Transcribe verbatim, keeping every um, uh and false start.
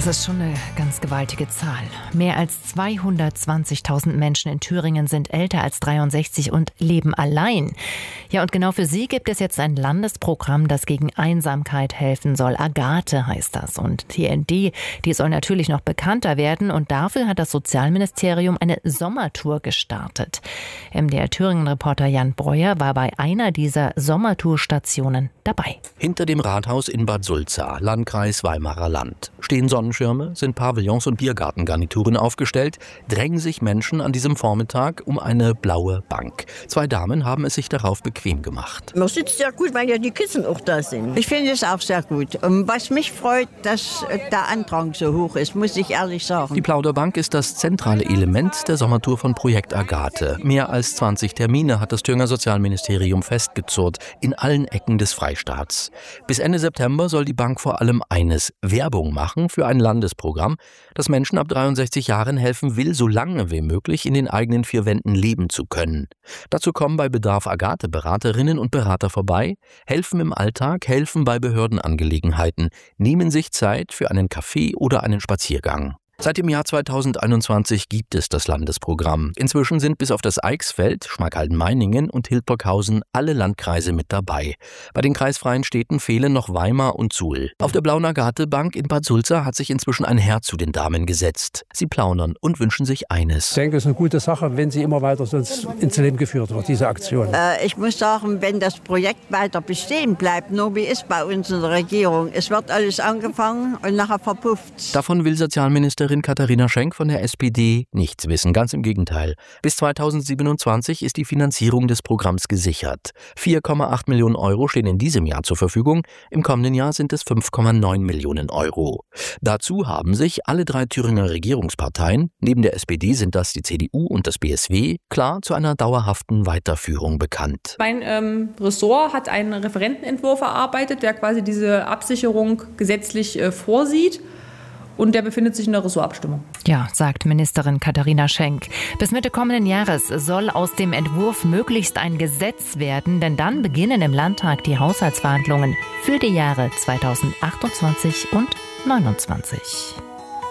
Das ist schon eine ganz gewaltige Zahl. Mehr als zweihundertzwanzigtausend Menschen in Thüringen sind älter als dreiundsechzig und leben allein. Ja, und genau für sie gibt es jetzt ein Landesprogramm, das gegen Einsamkeit helfen soll. Agathe heißt das. Und T N D, die soll natürlich noch bekannter werden. Und dafür hat das Sozialministerium eine Sommertour gestartet. M D R-Thüringen-Reporter Jan Breuer war bei einer dieser Sommertourstationen dabei. Hinter dem Rathaus in Bad Sulza, Landkreis Weimarer Land, stehen Sonnenschirme, sind Pavillons und Biergartengarnituren aufgestellt, drängen sich Menschen an diesem Vormittag um eine blaue Bank. Zwei Damen haben es sich darauf bequem gemacht. Man sitzt sehr gut, weil ja die Kissen auch da sind. Ich finde es auch sehr gut. Und was mich freut, dass der Andrang so hoch ist, muss ich ehrlich sagen. Die Plauderbank ist das zentrale Element der Sommertour von Projekt Agathe. Mehr als zwanzig Termine hat das Thüringer Sozialministerium festgezurrt, in allen Ecken des Freistaats. Bis Ende September soll die Bank vor allem eines: Werbung machen für ein Landesprogramm, das Menschen ab dreiundsechzig Jahren helfen will, so lange wie möglich in den eigenen vier Wänden leben zu können. Dazu kommen bei Bedarf Agathe-Beraterinnen und Berater vorbei, helfen im Alltag, helfen bei Behördenangelegenheiten, nehmen sich Zeit für einen Kaffee oder einen Spaziergang. Seit dem Jahr zweitausendeinundzwanzig gibt es das Landesprogramm. Inzwischen sind bis auf das Eichsfeld, Schmalkalden-Meiningen und Hildburghausen alle Landkreise mit dabei. Bei den kreisfreien Städten fehlen noch Weimar und Suhl. Auf der blauen Agathe-Bank in Bad Sulza hat sich inzwischen ein Herr zu den Damen gesetzt. Sie plaudern und wünschen sich eines. Ich denke, es ist eine gute Sache, wenn sie immer weiter sonst ins Leben geführt wird, diese Aktion. Äh, ich muss sagen, wenn das Projekt weiter bestehen bleibt, nur wie ist bei uns in der Regierung, es wird alles angefangen und nachher verpufft. Davon will Sozialministerin Katharina Schenk von der S P D nichts wissen, ganz im Gegenteil. Bis zweitausendsiebenundzwanzig ist die Finanzierung des Programms gesichert. vier Komma acht Millionen Euro stehen in diesem Jahr zur Verfügung, im kommenden Jahr sind es fünf Komma neun Millionen Euro. Dazu haben sich alle drei Thüringer Regierungsparteien, neben der S P D sind das die C D U und das B S W, klar zu einer dauerhaften Weiterführung bekannt. Mein ähm, Ressort hat einen Referentenentwurf erarbeitet, der quasi diese Absicherung gesetzlich äh, vorsieht. Und der befindet sich in der Ressortabstimmung. Ja, sagt Ministerin Katharina Schenk. Bis Mitte kommenden Jahres soll aus dem Entwurf möglichst ein Gesetz werden, denn dann beginnen im Landtag die Haushaltsverhandlungen für die Jahre zweitausendachtundzwanzig und zweitausendneunundzwanzig.